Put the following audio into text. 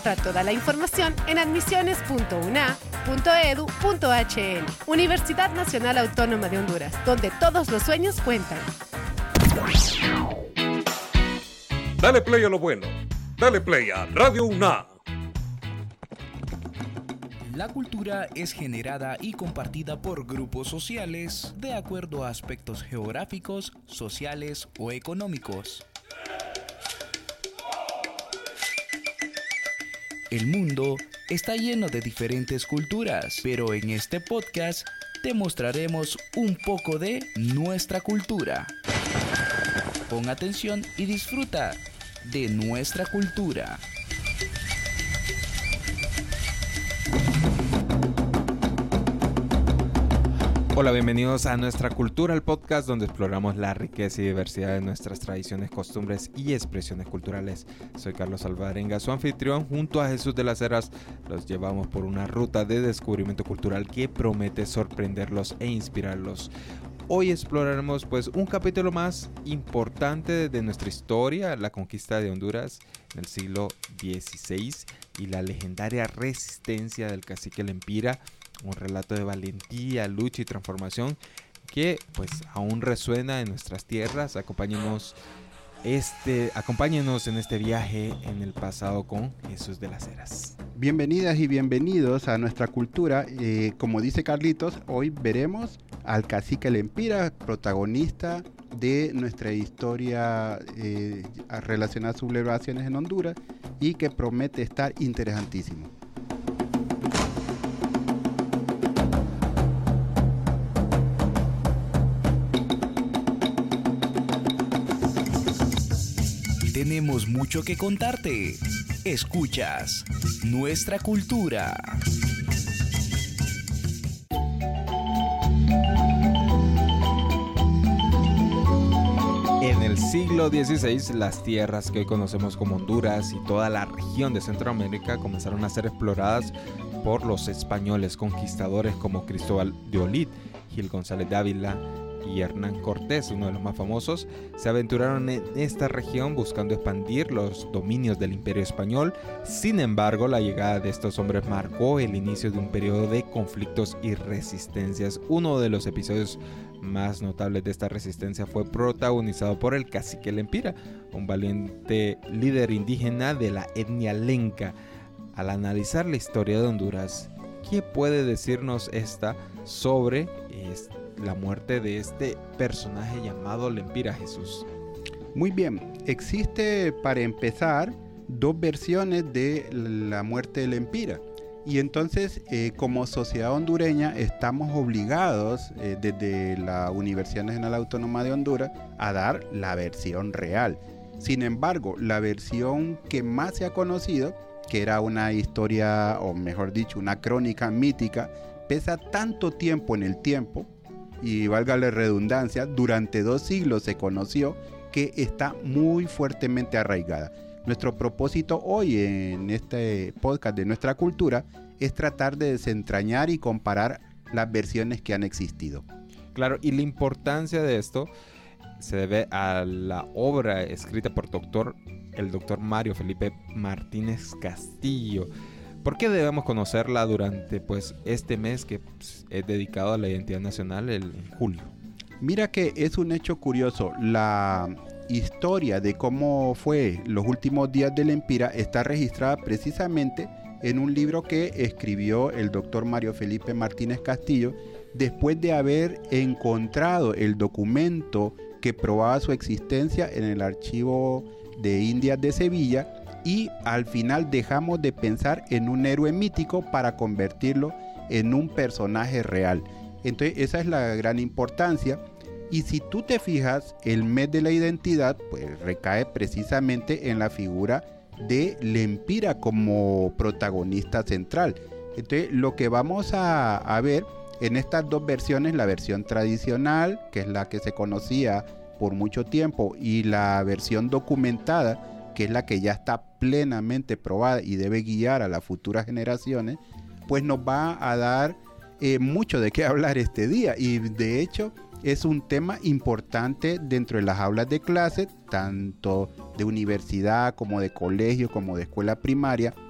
encontrar toda la información en admisiones.una.edu.hn. Universidad Nacional Autónoma de Honduras, donde todos los sueños cuentan. Dale play a lo bueno. Dale play a Radio UNA. La cultura es generada y compartida por grupos sociales de acuerdo a aspectos geográficos, sociales o económicos. El mundo está lleno de diferentes culturas, pero en este podcast te mostraremos un poco de nuestra cultura. Pon atención y disfruta de nuestra cultura. Hola, bienvenidos a Nuestra Cultura, el podcast donde exploramos la riqueza y diversidad de nuestras tradiciones, costumbres y expresiones culturales. Soy Carlos Alvarenga, su anfitrión. Junto a Jesús de las Heras los llevamos por una ruta de descubrimiento cultural que promete sorprenderlos e inspirarlos. Hoy exploraremos un capítulo más importante de nuestra historia, la conquista de Honduras en el siglo XVI y la legendaria resistencia del cacique Lempira. Un relato de valentía, lucha y transformación que aún resuena en nuestras tierras. Acompáñenos en este viaje en el pasado con Jesús de las Heras. Bienvenidas y bienvenidos a Nuestra Cultura. Como dice Carlitos, hoy veremos al cacique Lempira, protagonista de nuestra historia relacionada a sublevaciones en Honduras y que promete estar interesantísimo. Tenemos mucho que contarte. Escuchas Nuestra Cultura. En el siglo XVI, las tierras que hoy conocemos como Honduras y toda la región de Centroamérica comenzaron a ser exploradas por los españoles conquistadores como Cristóbal de Olid, Gil González de Ávila y Hernán Cortés, uno de los más famosos. Se aventuraron en esta región buscando expandir los dominios del Imperio Español. Sin embargo, la llegada de estos hombres marcó el inicio de un periodo de conflictos y resistencias. Uno de los episodios más notables de esta resistencia fue protagonizado por el cacique Lempira, un valiente líder indígena de la etnia lenca. Al analizar la historia de Honduras, ¿qué puede decirnos esta sobre la muerte de este personaje llamado Lempira, Jesús? Muy bien, existe para empezar dos versiones de la muerte de Lempira. Y entonces, como sociedad hondureña, estamos obligados desde la Universidad Nacional Autónoma de Honduras a dar la versión real. Sin embargo, la versión que más se ha conocido, que era una historia, o mejor dicho, una crónica mítica, pesa tanto tiempo en el tiempo, y valga la redundancia, durante 2 siglos se conoció, que está muy fuertemente arraigada. Nuestro propósito hoy en este podcast de Nuestra Cultura es tratar de desentrañar y comparar las versiones que han existido. Claro, y la importancia de esto se debe a la obra escrita por el doctor Mario Felipe Martínez Castillo. ¿Por qué debemos conocerla durante este mes que es dedicado a la identidad nacional en julio? Mira que es un hecho curioso. La historia de cómo fue los últimos días de Lempira está registrada precisamente en un libro que escribió el doctor Mario Felipe Martínez Castillo después de haber encontrado el documento que probaba su existencia en el archivo de Indias de Sevilla. Y al final dejamos de pensar en un héroe mítico para convertirlo en un personaje real. Entonces esa es la gran importancia. Y si tú te fijas, el mes de la identidad recae precisamente en la figura de Lempira como protagonista central. Entonces lo que vamos a ver en estas dos versiones, la versión tradicional, que es la que se conocía por mucho tiempo, y la versión documentada, que es la que ya está plenamente probada y debe guiar a las futuras generaciones, pues nos va a dar mucho de qué hablar este día. Y de hecho es un tema importante dentro de las aulas de clase, tanto de universidad como de colegio, como de escuela primaria,